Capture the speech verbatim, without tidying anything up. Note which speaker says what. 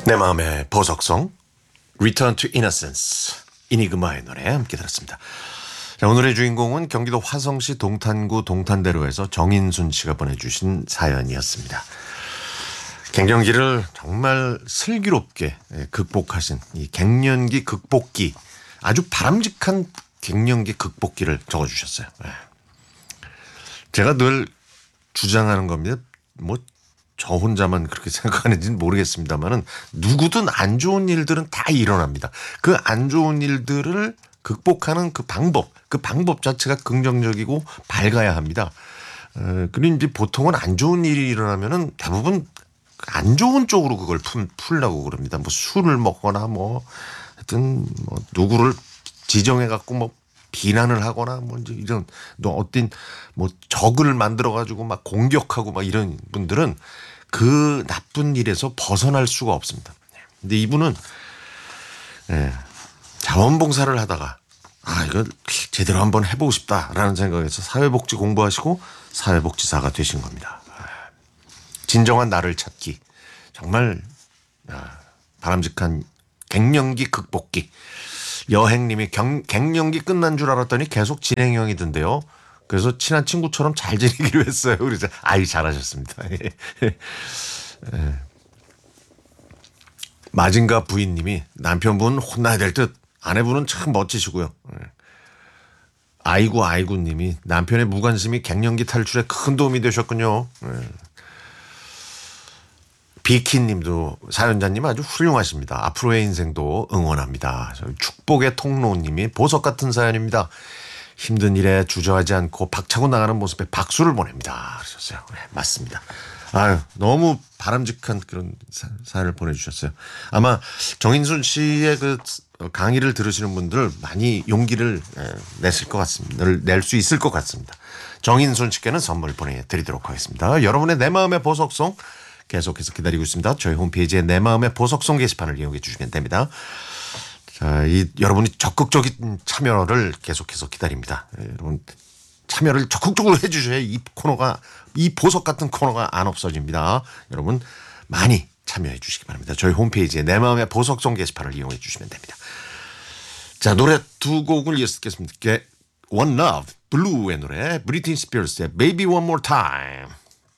Speaker 1: 내 마음의 보석성 Return to Innocence 이니그마의 노래 함께 들었습니다. 자, 오늘의 주인공은 경기도 화성시 동탄구 동탄대로에서 정인순 씨가 보내주신 사연이었습니다. 갱년기를 정말 슬기롭게 극복하신 이 갱년기 극복기, 아주 바람직한 갱년기 극복기를 적어주셨어요. 제가 늘 주장하는 겁니다. 뭐 저 혼자만 그렇게 생각하는지는 모르겠습니다만은 누구든 안 좋은 일들은 다 일어납니다. 그 안 좋은 일들을 극복하는 그 방법, 그 방법 자체가 긍정적이고 밝아야 합니다. 어, 그리고 이제 보통은 안 좋은 일이 일어나면은 대부분 안 좋은 쪽으로 그걸 풀, 풀려고 그럽니다. 뭐 술을 먹거나 뭐 하여튼 뭐 누구를 지정해 갖고 뭐 비난을 하거나 뭐 이제 이런 또 어떤 뭐 적을 만들어 가지고 막 공격하고 막 이런 분들은 그 나쁜 일에서 벗어날 수가 없습니다. 근데 이분은 예, 자원봉사를 하다가 아 이거 제대로 한번 해보고 싶다라는 생각에서 사회복지 공부하시고 사회복지사가 되신 겁니다. 진정한 나를 찾기, 정말 바람직한 갱년기 극복기. 여행님이 경, 갱년기 끝난 줄 알았더니 계속 진행형이던데요. 그래서 친한 친구처럼 잘 지내기로 했어요. 그래서 아이 잘하셨습니다. 마징가 부인님이 남편분 혼나야 될 듯, 아내분은 참 멋지시고요. 아이고 아이고님이 남편의 무관심이 갱년기 탈출에 큰 도움이 되셨군요. 비키님도 사연자님 아주 훌륭하십니다. 앞으로의 인생도 응원합니다. 축복의 통로님이 보석 같은 사연입니다. 힘든 일에 주저하지 않고 박차고 나가는 모습에 박수를 보냅니다. 그러셨어요. 네, 맞습니다. 아유, 너무 바람직한 그런 사연을 보내주셨어요. 아마 정인순 씨의 그 강의를 들으시는 분들 많이 용기를 내실 것 같습니다. 낼 수 있을 것 같습니다. 정인순 씨께는 선물 보내드리도록 하겠습니다. 여러분의 내 마음의 보석송 계속해서 기다리고 있습니다. 저희 홈페이지에 내 마음의 보석송 게시판을 이용해 주시면 됩니다. 자, 이 여러분이 적극적인 참여를 계속해서 기다립니다. 예, 여러분 참여를 적극적으로 해 주셔야 이 코너가, 이 보석 같은 코너가 안 없어집니다. 여러분 많이 참여해 주시기 바랍니다. 저희 홈페이지에 내 마음의 보석송 게시판을 이용해 주시면 됩니다. 자, 노래 두 곡을 이어서 듣겠습니다. One Love, Blue의 노래, 브리트니 스피어스의 Baby One More Time.